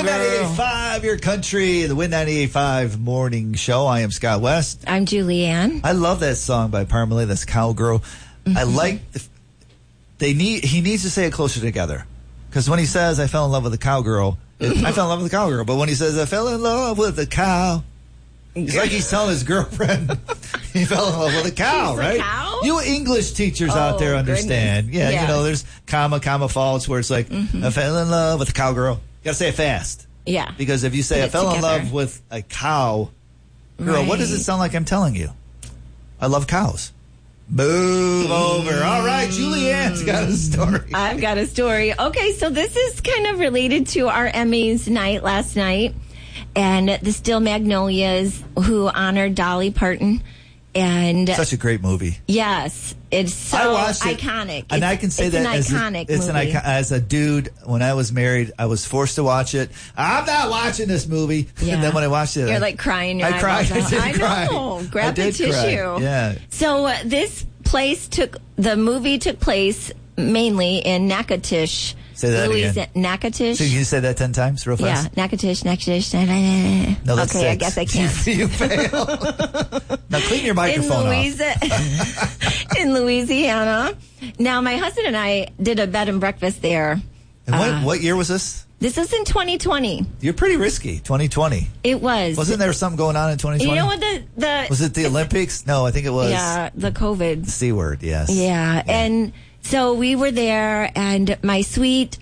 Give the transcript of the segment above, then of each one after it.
Win 98.5, your country, the Win 98.5 morning show. I am Scott West. I'm Julianne. I love that song by Parmalee. That's Cowgirl. Mm-hmm. I like he needs to say it closer together. Because when he says, I fell in love with a cowgirl, I fell in love with a cowgirl. But when he says, I fell in love with a cow, it's like he's telling his girlfriend he fell in love with a cow, right? A cow? You English teachers out there understand. Goodness. Yeah, you know, there's comma faults where it's like, I fell in love with a cowgirl. You got to say it fast. Yeah. Because if you say, I fell in love with a cow, girl, what does it sound like I'm telling you? I love cows. Move over. All right, Julianne's got a story. I've got a story. Okay, so this is kind of related to our Emmys night last night. And the Steel Magnolias, who honored Dolly Parton. And such a great movie. Yes, it's so iconic. And I can say it's that an iconic movie. As a dude, when I was married, I was forced to watch it. I'm not watching this movie. Yeah. And then when I watched it, you're like crying. I cried. I know. Grab the tissue. Cry. Yeah. So the movie took place mainly in Natchitoches. Say that again. Natchitoches. So you can say that 10 times real fast? Yeah, Natchitoches. No, that's okay, 6. I guess I can't. You fail. Now clean your microphone off. In Louisiana. Now, my husband and I did a bed and breakfast there. And what year was this? This was in 2020. You're pretty risky, 2020. It was. Wasn't there something going on in 2020? You know what was it the Olympics? No, I think it was. Yeah, the COVID. The C word, yes. Yeah, and so we were there, and my sweet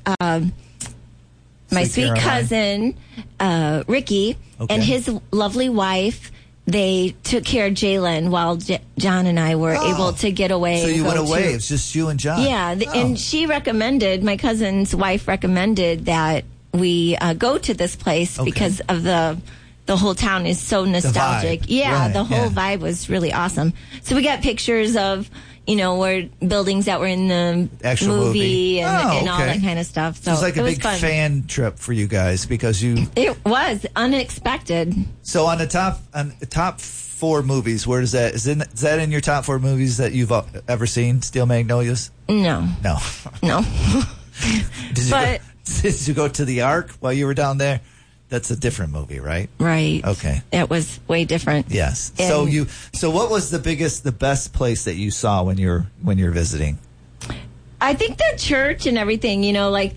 cousin, Ricky, and his lovely wife, they took care of Jalen while John and I were able to get away. So you went away. It was just you and John. Yeah, and she recommended, my cousin's wife recommended that we go to this place because of the whole town is so nostalgic. The whole vibe was really awesome. So we got pictures of, where buildings that were in the actual movie and all that kind of stuff. So it's like a big fun. fan trip for you guys because it was unexpected. So on the top 4 movies, where does that is that in your top 4 movies that you've ever seen? Steel Magnolias? No. Did you go to the Ark while you were down there? That's a different movie, right? Right. Okay. It was way different. Yes. So what was the best place that you saw when you're visiting? I think the church and everything, like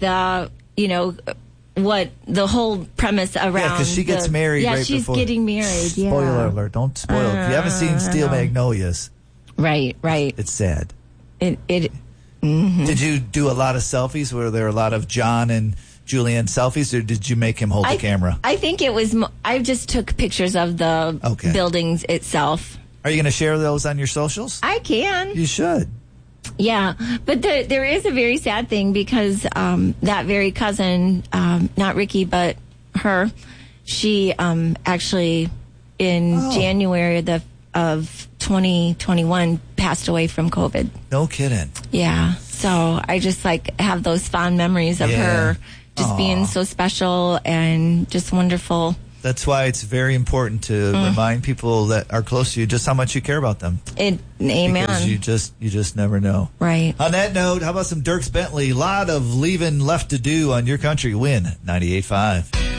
what the whole premise around. Yeah, because she gets married right before. Yeah, she's getting married. Spoiler alert. Don't spoil it. If you haven't seen Steel Magnolias. Right. It's sad. Mm-hmm. Did you do a lot of selfies? Were there a lot of John and Julianne selfies, or did you make him hold the camera? I think it was. I just took pictures of the buildings itself. Are you going to share those on your socials? I can. You should. Yeah, but there is a very sad thing because that very cousin, not Ricky, but her, she actually in January of 2021 passed away from COVID. No kidding. Yeah, so I just have those fond memories of her just being so special and just wonderful. That's why it's very important to remind people that are close to you just how much you care about them. Amen. Because you just never know. Right. On that note, how about some Dierks Bentley? A lot of leaving left to do on your country. Win 98.5.